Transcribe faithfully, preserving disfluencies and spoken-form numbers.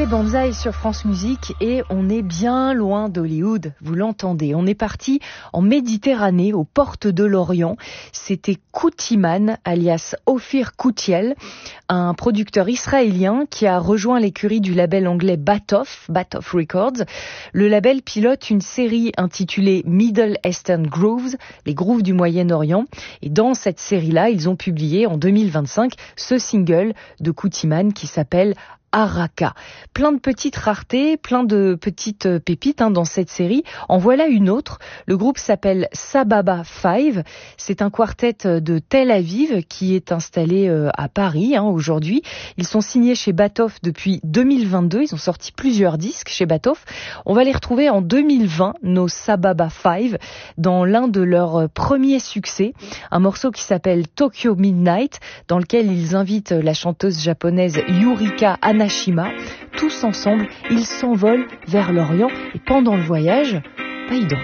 écoutez Banzai sur France Musique et on est bien loin d'Hollywood, vous l'entendez. On est parti en Méditerranée, aux portes de l'Orient. C'était Koutiman, alias Ophir Koutiel, un producteur israélien qui a rejoint l'écurie du label anglais Batoff, Batoff Records. Le label pilote une série intitulée Middle Eastern Grooves, les grooves du Moyen-Orient. Et dans cette série-là, ils ont publié en deux mille vingt-cinq ce single de Koutiman qui s'appelle Araka. Plein de petites raretés, plein de petites pépites hein, dans cette série. En voilà une autre. Le groupe s'appelle Sababa Five. C'est un quartet de Tel Aviv qui est installé euh, à Paris hein, aujourd'hui. Ils sont signés chez Batoff depuis deux mille vingt-deux. Ils ont sorti plusieurs disques chez Batoff. On va les retrouver en deux mille vingt, nos Sababa Five, dans l'un de leurs premiers succès. Un morceau qui s'appelle Tokyo Midnight, dans lequel ils invitent la chanteuse japonaise Yurika Anashima. Tous ensemble, ils s'envolent vers l'Orient et pendant le voyage, bah, ils dansent.